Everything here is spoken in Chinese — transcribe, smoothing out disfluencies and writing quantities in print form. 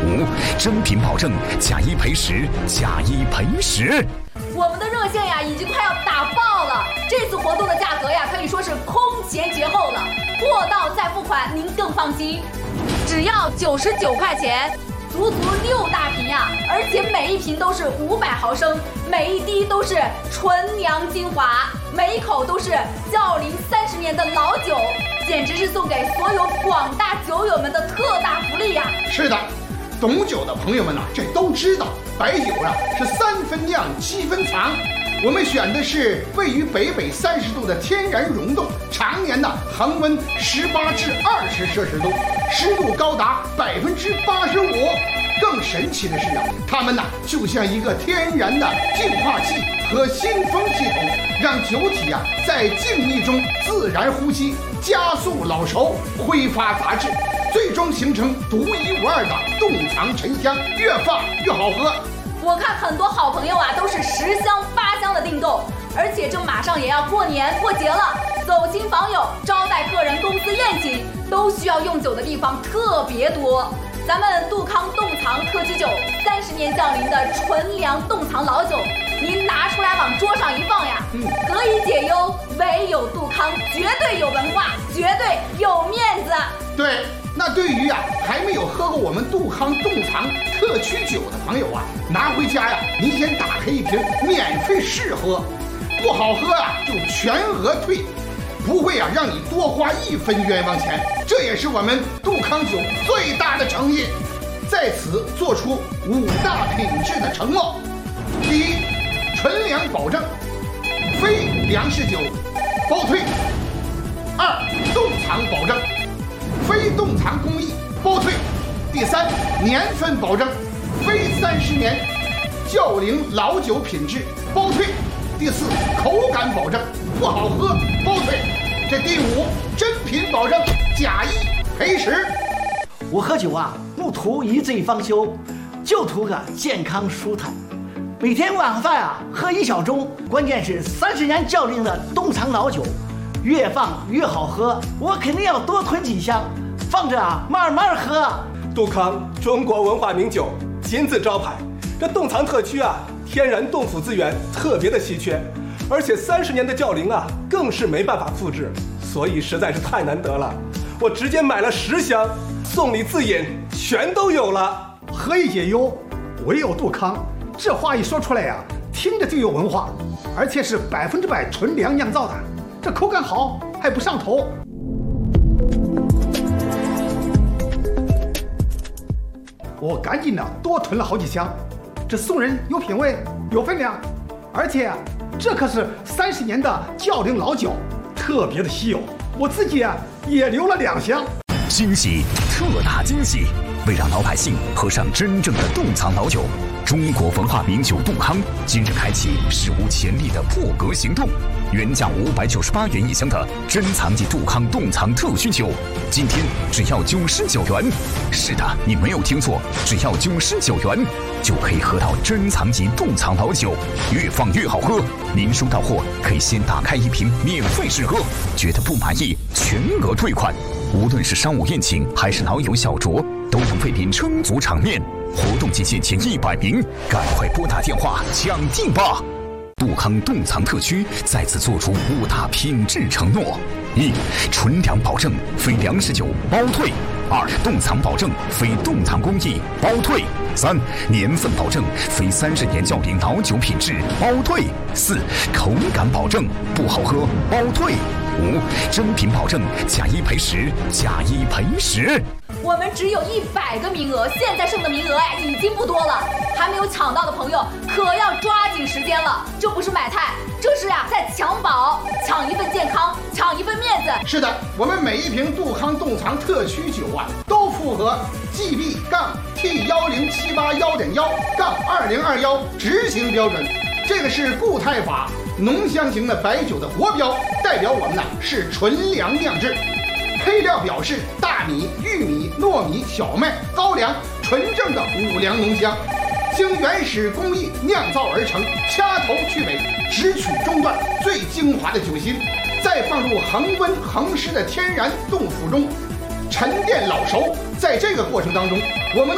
5. 真品保证，假一赔10，假一赔10。 我们的热线呀，已经快要打爆了。这次活动的价格呀，可以说是空前绝后了，货到再付款，您更放心。只要99块钱，足足6大瓶呀，而且每一瓶都是500毫升，每一滴都是纯娘精华，每一口都是窖龄30年的老酒，简直是送给所有广大酒友们的特大福利呀！ 是的。懂酒的朋友们这都知道，白酒是3分酿7分藏。我们选的是位于北30度的天然溶洞，常年恒温18至20摄氏度，湿度高达85%。更神奇的是它们就像一个天然的净化器和新风系统，让酒体在静谧中自然呼吸，加速老熟，挥发杂质，最终形成独一无二的冻藏沉香，越放越好喝。 我看很多好朋友都是10箱8箱的订购，而且这马上也要过年过节了，走亲访友、招待客人、公司宴请，都需要用酒的地方特别多。咱们杜康冻藏特曲酒，30年窖龄的纯粮冻藏老酒，您拿出来往桌上一放何以解忧？唯有杜康，绝对有文化，绝对有面子。 对，那对于还没有喝过我们杜康冻藏特曲酒的朋友拿回家您先打开一瓶免费试喝，不好喝就全额退，不会让你多花1分冤枉钱，这也是我们杜康酒最大的诚意，在此做出5大品质的承诺。第一，纯粮保证，非粮食酒包退。2. 冻藏保证，非冻藏工艺包退。第3，年份保证，非30年窖龄老酒品质包退。第4，口感保证，不好喝包退。这第5，真品保证，假一赔10。 我喝酒不图一醉方休，就图个健康舒坦。每天晚饭喝1小盅，关键是30年窖龄的冻藏老酒，越放越好喝，我肯定要多囤几箱，放着慢慢喝。 杜康中国文化名酒，金字招牌。这冻藏特区天然冻腐资源特别的稀缺，而且30年的窖龄更是没办法复制，所以实在是太难得了。我直接买了10箱，送礼自饮全都有了。 何以解忧？唯有杜康。这话一说出来听着就有文化，而且是100%纯粮酿造的，这口感好还不上头。我赶紧多囤了好几箱，这送人有品位有分量，而且这可是30年的窖龄老酒，特别的稀有，我自己也留了2箱。 惊喜，特大惊喜！为让老百姓喝上真正的冻藏老酒，中国文化名酒杜康今日开启史无前例的破格行动。原价598元1箱的珍藏级杜康冻藏特曲酒，今天只要99元。是的，你没有听错，只要99元就可以喝到珍藏级冻藏老酒，越放越好喝。您收到货可以先打开1瓶免费试喝，觉得不满意全额退款。无论是商务宴请还是老友小酌，都能为您撑足场面。活动期限前100名，赶快拨打电话抢订吧！杜康冻藏特区再次做出5大品质承诺：1. 纯粮保证，非粮食酒包退；2. 冻藏保证，非冻藏工艺包退；3. 年份保证，非30年窖龄老酒品质包退；4. 口感保证，不好喝包退；5. 真品保证，假一赔10，假一赔10。 我们只有100个名额，现在剩的名额已经不多了，还没有抢到的朋友可要抓紧时间了。这不是买菜，这是在抢宝，抢一份健康，抢一份面子。 是的，我们每一瓶杜康冻藏特曲酒都符合 GB-T10781.1-2021执行标准，这个是固态法浓香型的白酒的国标，代表我们是纯粮酿制。配料表示大米、玉米、糯米、小麦、高粱，纯正的5粮浓香，经原始工艺酿造而成，掐头去尾，只取中段最精华的酒心，再放入恒温恒湿的天然冻腐中，沉淀老熟。在这个过程当中，我们